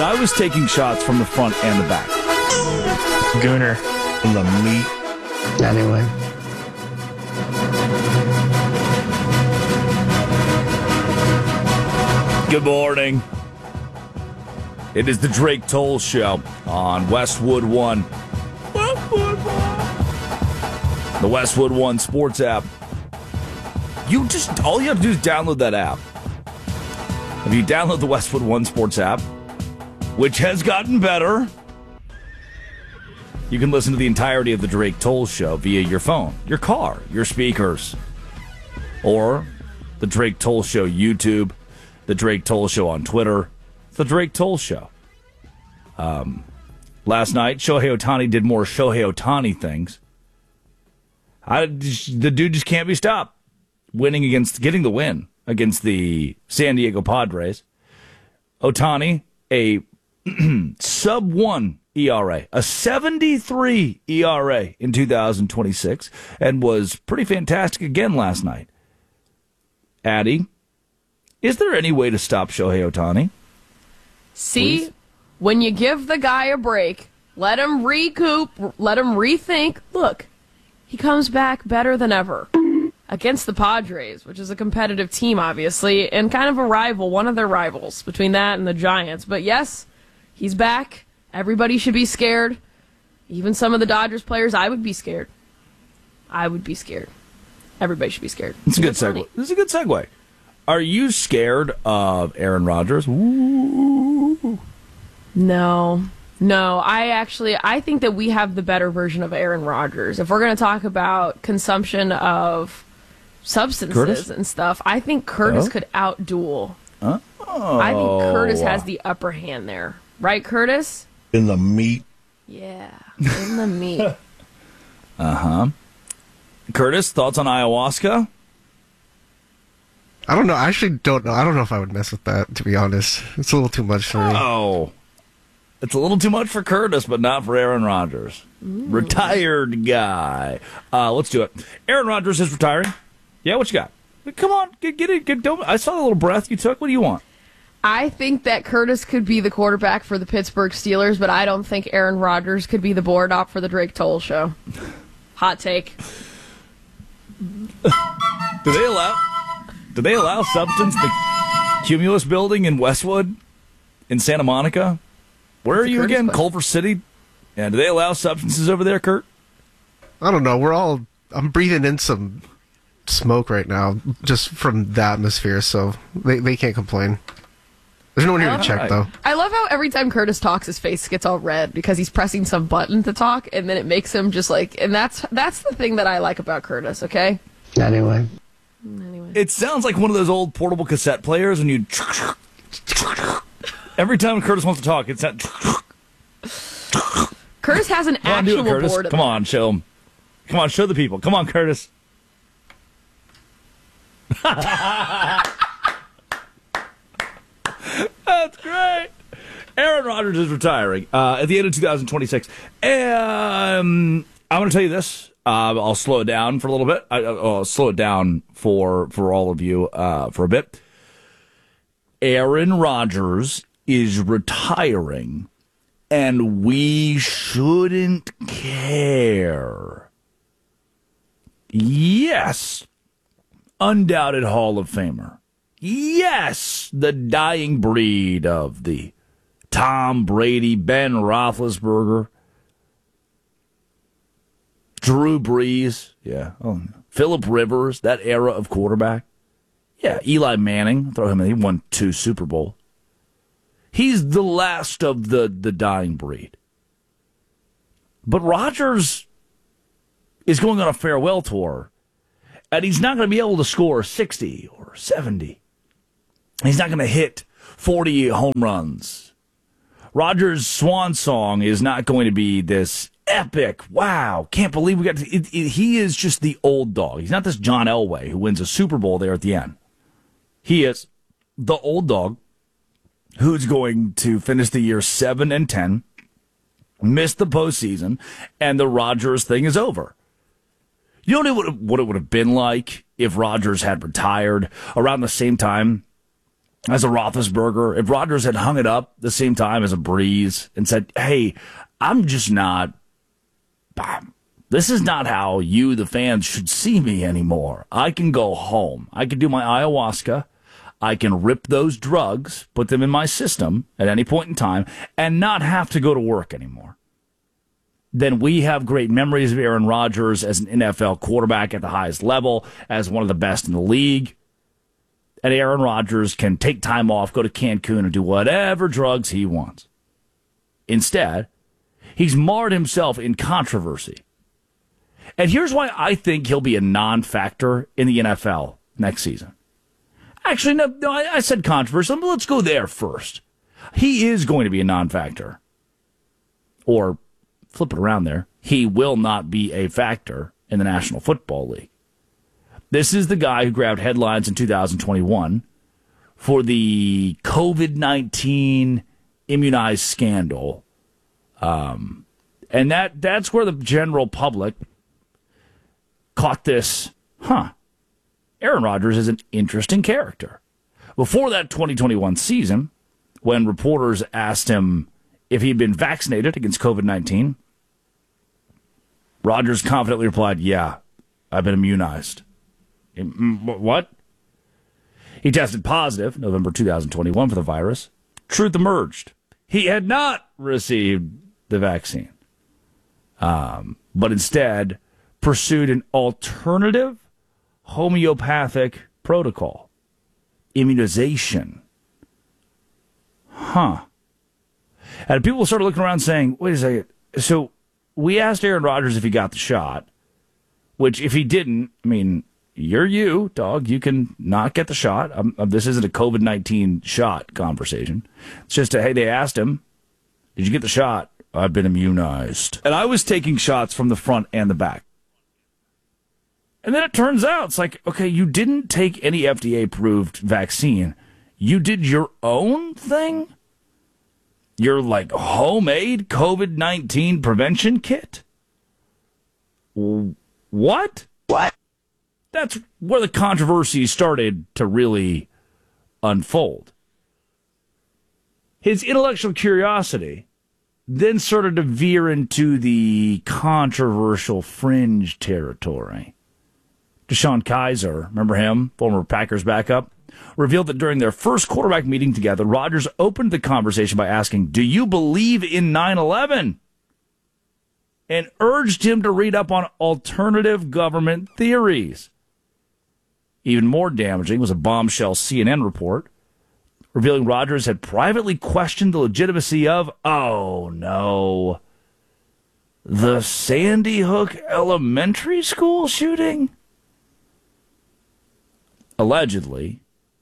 And I was taking shots from the front and the back. Gooner. In the meat. Anyway. Good morning. It is the Drake Toll Show on Westwood One. The Westwood One Sports app. All you have to do is download that app. If you download the Westwood One Sports app, which has gotten better, you can listen to the entirety of the Drake Toll Show via your phone, your car, your speakers, or the Drake Toll Show YouTube, the Drake Toll Show on Twitter, the Drake Toll Show. Last night, Shohei Ohtani did more Shohei Ohtani things. The dude just can't be stopped. Getting the win against the San Diego Padres. Ohtani, a sub-1 ERA, a 73 ERA in 2026, and was pretty fantastic again last night. Addie, is there any way to stop Shohei Ohtani? See, Please? When you give the guy a break, let him recoup, let him rethink. Look, he comes back better than ever against the Padres, which is a competitive team, obviously, and kind of a rival, one of their rivals between that and the Giants. But yes, he's back. Everybody should be scared. Even some of the Dodgers players, I would be scared. I would be scared. Everybody should be scared. It's a good segue. This is a good segue. Are you scared of Aaron Rodgers? Ooh. No. I think that we have the better version of Aaron Rodgers. If we're going to talk about consumption of substances and stuff, I think Curtis could outduel. I think Curtis has the upper hand there. Right, Curtis? In the meat. Yeah, in the meat. Uh-huh. Curtis, thoughts on ayahuasca? I don't know. I actually don't know. I don't know if I would mess with that, to be honest. It's a little too much for me. Oh. It's a little too much for Curtis, but not for Aaron Rodgers. Retired guy. Let's do it. Aaron Rodgers is retiring. Yeah, what you got? Come on, get it. I saw the little breath you took. What do you want? I think that Curtis could be the quarterback for the Pittsburgh Steelers, but I don't think Aaron Rodgers could be the board op for the Drake Toll Show. Hot take. Do they allow substance in the Cumulus building in Westwood, in Santa Monica? Where are you again? Culver City? Yeah, do they allow substances over there, Kurt? I don't know. I'm breathing in some smoke right now, just from the atmosphere, so they can't complain. There's no one here to check, though. I love how every time Curtis talks, his face gets all red because he's pressing some button to talk, and then it makes him just like... And that's the thing that I like about Curtis, okay? Anyway. It sounds like one of those old portable cassette players, and you... Every time Curtis wants to talk, it's that... Curtis has an actual board. Come on, show him. Come on, show the people. Come on, Curtis. That's great. Aaron Rodgers is retiring at the end of 2026. I'm going to tell you this. I'll slow it down for a little bit. I'll slow it down for all of you for a bit. Aaron Rodgers is retiring, and we shouldn't care. Yes, undoubted Hall of Famer. Yes, the dying breed of the Tom Brady, Ben Roethlisberger, Drew Brees, Phillip Rivers, that era of quarterback. Yeah, Eli Manning, throw him in. He won 2 Super Bowls. He's the last of the dying breed. But Rodgers is going on a farewell tour, and he's not going to be able to score 60 or 70. He's not going to hit 40 home runs. Rodgers' swan song is not going to be this epic, wow, can't believe we got to... He is just the old dog. He's not this John Elway who wins a Super Bowl there at the end. He is the old dog who's going to finish the year 7-10, miss the postseason, and the Rodgers thing is over. You know what it would have been like if Rodgers had retired around the same time as a Roethlisberger, if Rodgers had hung it up the same time as a Breeze and said, hey, I'm just not, this is not how you, the fans, should see me anymore. I can go home. I can do my ayahuasca. I can rip those drugs, put them in my system at any point in time, and not have to go to work anymore. Then we have great memories of Aaron Rodgers as an NFL quarterback at the highest level, as one of the best in the league. And Aaron Rodgers can take time off, go to Cancun, and do whatever drugs he wants. Instead, he's marred himself in controversy. And here's why I think he'll be a non-factor in the NFL next season. Actually, no, I said controversy. Let's go there first. He is going to be a non-factor. Or, flip it around there, he will not be a factor in the National Football League. This is the guy who grabbed headlines in 2021 for the COVID-19 immunized scandal. And that's where the general public caught this, Aaron Rodgers is an interesting character. Before that 2021 season, when reporters asked him if he'd been vaccinated against COVID-19, Rodgers confidently replied, yeah, I've been immunized. What? He tested positive November 2021 for the virus. Truth emerged. He had not received the vaccine, but instead pursued an alternative homeopathic protocol, immunization. And people started looking around saying, wait a second, so we asked Aaron Rodgers if he got the shot, which if he didn't, I mean, you're you, dog. You can not get the shot. This isn't a COVID-19 shot conversation. It's just, hey, they asked him, did you get the shot? I've been immunized. And I was taking shots from the front and the back. And then it turns out, it's like, okay, you didn't take any FDA-approved vaccine. You did your own thing? Your, like, homemade COVID-19 prevention kit? What? What? That's where the controversy started to really unfold. His intellectual curiosity then started to veer into the controversial fringe territory. DeShone Kizer, remember him, former Packers backup, revealed that during their first quarterback meeting together, Rodgers opened the conversation by asking, do you believe in 9/11? And urged him to read up on alternative government theories. Even more damaging was a bombshell CNN report revealing Rodgers had privately questioned the legitimacy of, oh no, the Sandy Hook Elementary School shooting? Allegedly,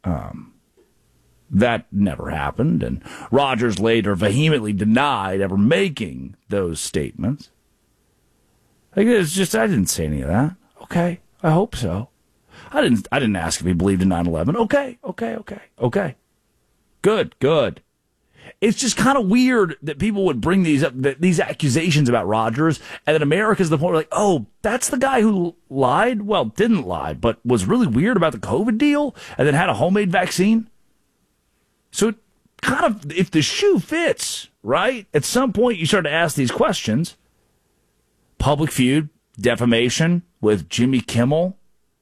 that never happened, and Rodgers later vehemently denied ever making those statements. It's just, I didn't say any of that. Okay, I hope so. I didn't ask if he believed in 9/11. Okay. Good. It's just kind of weird that people would bring these accusations about Rodgers, and that America's the point where, like, oh, that's the guy who lied? Well, didn't lie, but was really weird about the COVID deal, and then had a homemade vaccine? So it kind of, if the shoe fits, right? At some point you start to ask these questions. Public feud, defamation with Jimmy Kimmel.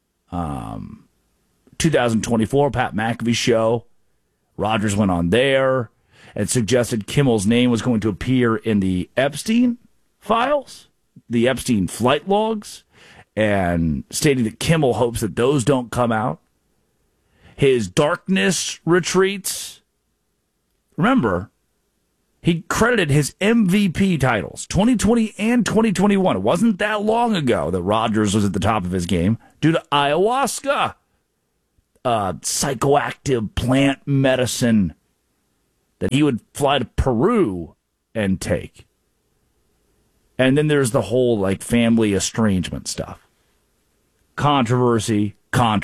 2024, Pat McAfee show. Rodgers went on there and suggested Kimmel's name was going to appear in the Epstein files, the Epstein flight logs, and stating that Kimmel hopes that those don't come out. His darkness retreats. Remember, he credited his MVP titles, 2020 and 2021. It wasn't that long ago that Rodgers was at the top of his game due to ayahuasca, psychoactive plant medicine that he would fly to Peru and take. And then there's the whole, like, family estrangement stuff. Controversy.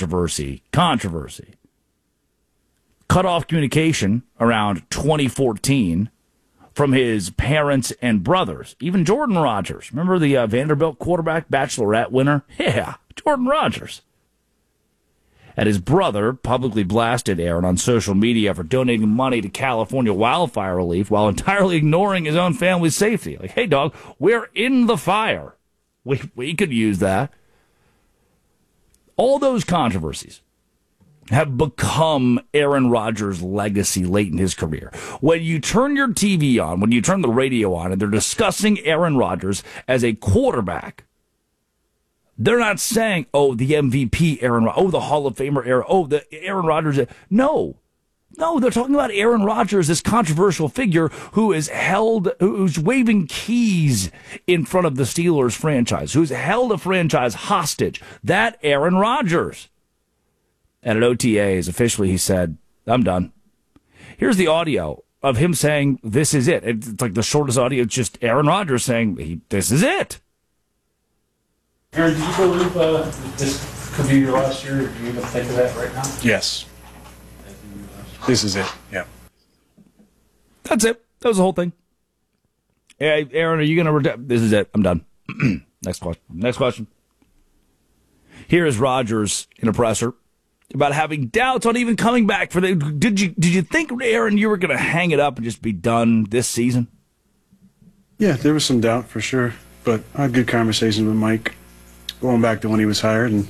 Cut off communication around 2014 from his parents and brothers. Even Jordan Rodgers. Remember the Vanderbilt quarterback, Bachelorette winner? Yeah, Jordan Rodgers. And his brother publicly blasted Aaron on social media for donating money to California wildfire relief while entirely ignoring his own family's safety. Like, hey, dog, we're in the fire. We could use that. All those controversies have become Aaron Rodgers' legacy late in his career. When you turn your TV on, when you turn the radio on, and they're discussing Aaron Rodgers as a quarterback, they're not saying, oh, the MVP Aaron Rodgers, oh, the Hall of Famer Aaron, oh, the Aaron Rodgers. No, they're talking about Aaron Rodgers, this controversial figure who's waving keys in front of the Steelers franchise, who's held a franchise hostage. That Aaron Rodgers. And at OTAs, officially, he said, I'm done. Here's the audio of him saying, this is it. It's like the shortest audio. It's just Aaron Rodgers saying, this is it. Aaron, do you believe this could be your last year? Do you even think of that right now? Yes. This is it, yeah. That's it. That was the whole thing. Hey, Aaron, are you going to... This is it. I'm done. Next question. Here is Rodgers in a presser about having doubts on even coming back for the... Did you think, Aaron, you were going to hang it up and just be done this season? Yeah, there was some doubt for sure, but I had good conversations with Mike going back to when he was hired, and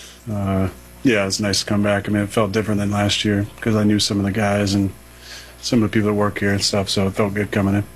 yeah, it's nice to come back. I mean, it felt different than last year because I knew some of the guys and some of the people that work here and stuff, so it felt good coming in.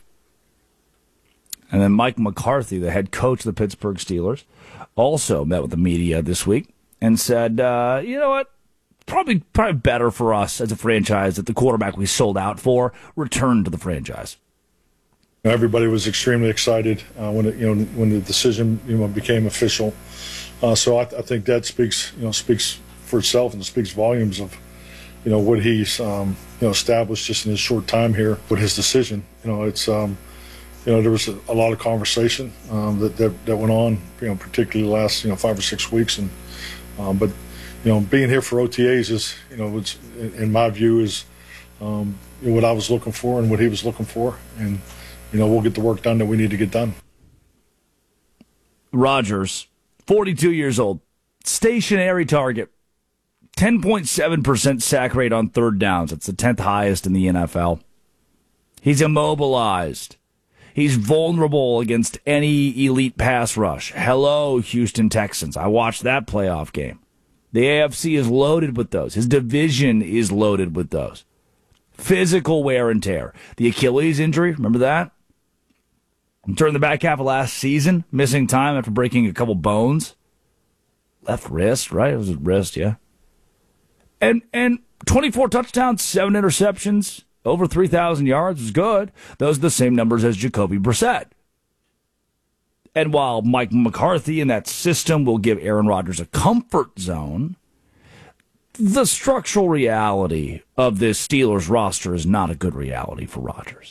And then Mike McCarthy, the head coach of the Pittsburgh Steelers, also met with the media this week and said, you know what, probably better for us as a franchise that the quarterback we sold out for returned to the franchise. Everybody was extremely excited when the decision became official. So I think that speaks for itself and speaks volumes of what he's established just in his short time here with his decision. It's there was a lot of conversation that went on, particularly the last 5 or 6 weeks, and but being here for OTAs is it's, in my view, is what I was looking for and what he was looking for, and we'll get the work done that we need to get done. Rodgers, 42 years old, stationary target, 10.7% sack rate on third downs. It's the 10th highest in the NFL. He's immobilized. He's vulnerable against any elite pass rush. Hello, Houston Texans. I watched that playoff game. The AFC is loaded with those. His division is loaded with those. Physical wear and tear. The Achilles injury, remember that? During the back half of last season, missing time after breaking a couple bones. Left wrist, right? It was his wrist, yeah. And 24 touchdowns, 7 interceptions, over 3,000 yards was good. Those are the same numbers as Jacoby Brissett. And while Mike McCarthy in that system will give Aaron Rodgers a comfort zone, the structural reality of this Steelers roster is not a good reality for Rodgers.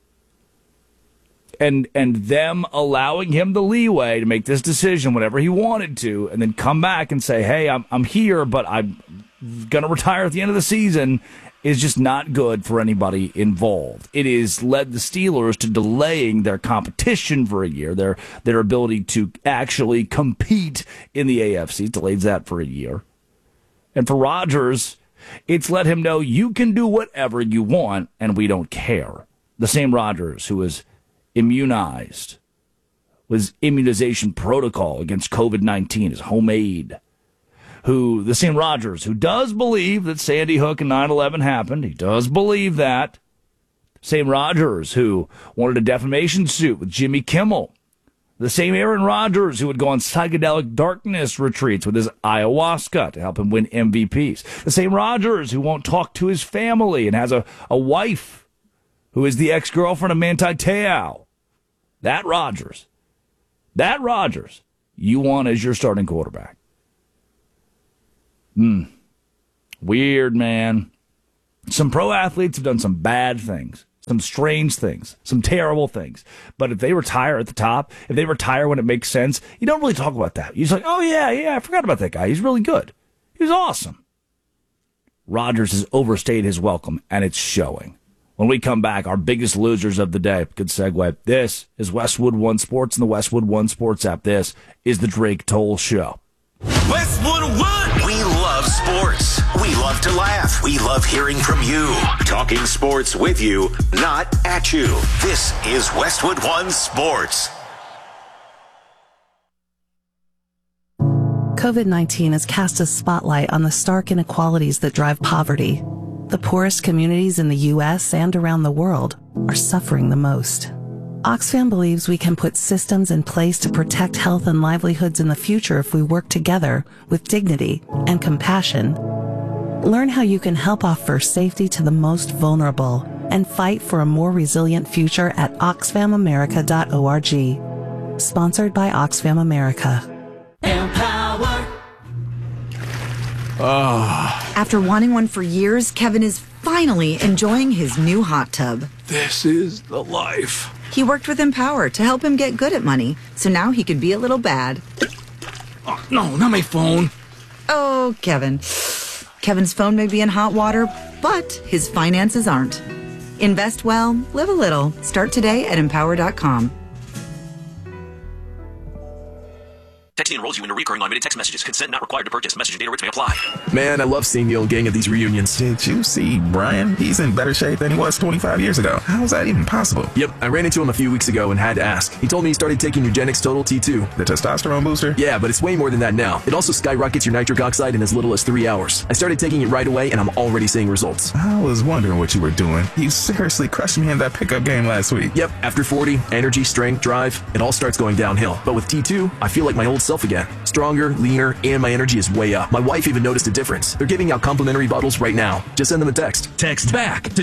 And them allowing him the leeway to make this decision whenever he wanted to, and then come back and say, hey, I'm here, but I'm going to retire at the end of the season, is just not good for anybody involved. It has led the Steelers to delaying their competition for a year, their ability to actually compete in the AFC, delays that for a year. And for Rodgers, it's let him know you can do whatever you want, and we don't care. The same Rodgers who was immunized, with immunization protocol against COVID-19 is homemade. The same Rodgers who does believe that Sandy Hook and 9/11 happened. He does believe that. Same Rodgers who wanted a defamation suit with Jimmy Kimmel. The same Aaron Rodgers who would go on psychedelic darkness retreats with his ayahuasca to help him win MVPs. The same Rodgers who won't talk to his family and has a wife who is the ex-girlfriend of Manti Te'o. That Rodgers you want as your starting quarterback. Weird, man. Some pro athletes have done some bad things, some strange things, some terrible things. But if they retire at the top, if they retire when it makes sense, you don't really talk about that. You're just like, oh, yeah, I forgot about that guy. He's really good. He was awesome. Rodgers has overstayed his welcome, and it's showing. When we come back, our biggest losers of the day. Good segue. This is Westwood One Sports and the Westwood One Sports app. This is the Drake Toll Show. Westwood One. We love sports. sports. We love to laugh. We love hearing from you. Talking sports with you, not at you. This is Westwood One Sports. COVID-19 has cast a spotlight on the stark inequalities that drive poverty. The poorest communities in the U.S. and around the world are suffering the most. Oxfam believes we can put systems in place to protect health and livelihoods in the future if we work together with dignity and compassion. Learn how you can help offer safety to the most vulnerable and fight for a more resilient future at oxfamamerica.org. Sponsored by Oxfam America. Empower. After wanting one for years, Kevin is finally enjoying his new hot tub. This is the life. He worked with Empower to help him get good at money, so now he can be a little bad. Oh, no, not my phone. Oh, Kevin. Kevin's phone may be in hot water, but his finances aren't. Invest well, live a little. Start today at empower.com. Texting enrolls you into recurring automated text messages. Consent not required to purchase. Message and data rates may apply. Man, I love seeing the old gang at these reunions. Did you see Brian? He's in better shape than he was 25 years ago. How is that even possible? Yep, I ran into him a few weeks ago and had to ask. He told me he started taking Nugenix Total T2. The testosterone booster? Yeah, but it's way more than that now. It also skyrockets your nitric oxide in as little as 3 hours. I started taking it right away and I'm already seeing results. I was wondering what you were doing. You seriously crushed me in that pickup game last week. Yep, after 40, energy, strength, drive, it all starts going downhill. But with T2, I feel like my old self again. Stronger, leaner, and my energy is way up. My wife even noticed a difference. They're giving out complimentary bottles right now. Just send them a text. Text BACK to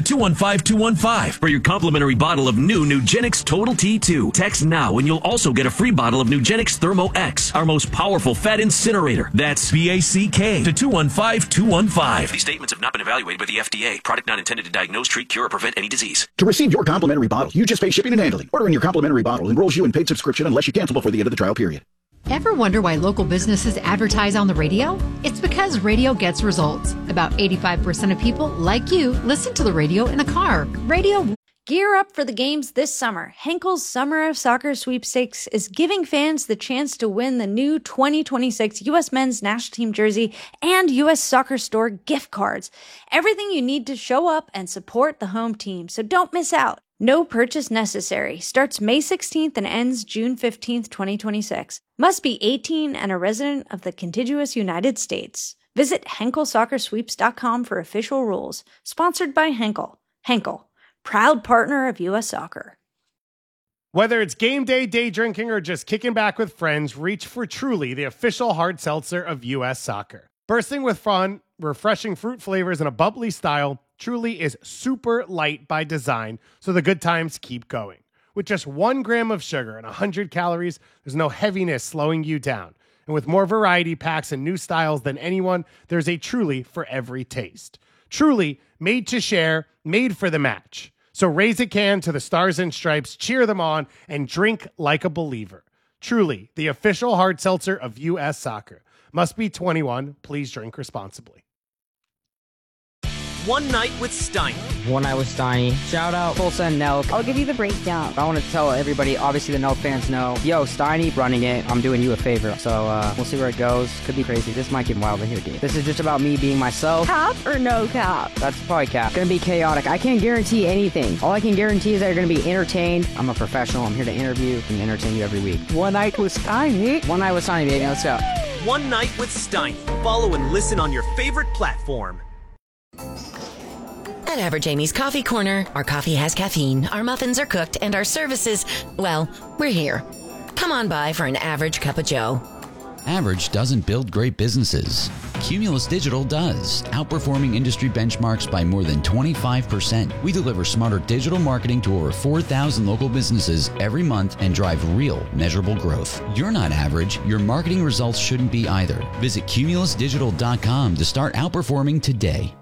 215-215 for your complimentary bottle of new Nugenix Total T2. Text now and you'll also get a free bottle of Nugenix Thermo X, our most powerful fat incinerator. That's BACK to 215-215. These statements have not been evaluated by the FDA. Product not intended to diagnose, treat, cure, or prevent any disease. To receive your complimentary bottle, you just pay shipping and handling. Ordering your complimentary bottle enrolls you in paid subscription unless you cancel before the end of the trial period. Ever wonder why local businesses advertise on the radio? It's because radio gets results. About 85% of people, like you, listen to the radio in the car. Radio. Gear up for the games this summer. Henkel's Summer of Soccer Sweepstakes is giving fans the chance to win the new 2026 U.S. Men's National Team jersey and U.S. Soccer Store gift cards. Everything you need to show up and support the home team, so don't miss out. No purchase necessary. Starts May 16th and ends June 15th, 2026. Must be 18 and a resident of the contiguous United States. Visit HenkelSoccerSweeps.com for official rules. Sponsored by Henkel. Henkel, proud partner of U.S. Soccer. Whether it's game day, day drinking, or just kicking back with friends, reach for Truly, the official hard seltzer of U.S. Soccer. Bursting with fun, refreshing fruit flavors, and a bubbly style, Truly is super light by design, so the good times keep going. With just 1 gram of sugar and 100 calories, there's no heaviness slowing you down. And with more variety packs and new styles than anyone, there's a Truly for every taste. Truly, made to share, made for the match. So raise a can to the Stars and Stripes, cheer them on, and drink like a believer. Truly, the official hard seltzer of U.S. Soccer. Must be 21. Please drink responsibly. One Night with Steiny. One Night with Steiny. Shout out Full Send Nelk. I'll give you the breakdown. I want to tell everybody, obviously the Nelk fans know, yo, Steiny running it. I'm doing you a favor. So we'll see where it goes. Could be crazy. This might get wild in here, dude. This is just about me being myself. Cap or no cap? That's probably cap. Gonna be chaotic. I can't guarantee anything. All I can guarantee is that you're gonna be entertained. I'm a professional. I'm here to interview and entertain you every week. One Night with Steiny. One Night with Steiny, baby. Let's go. One Night with Steiny. Follow and listen on your favorite platform. At Average Amy's Coffee Corner, our coffee has caffeine, our muffins are cooked, and our services, well, we're here. Come on by for an average cup of joe. Average doesn't build great businesses. Cumulus Digital does, outperforming industry benchmarks by more than 25%. We deliver smarter digital marketing to over 4,000 local businesses every month and drive real, measurable growth. You're not average. Your marketing results shouldn't be either. Visit cumulusdigital.com to start outperforming today.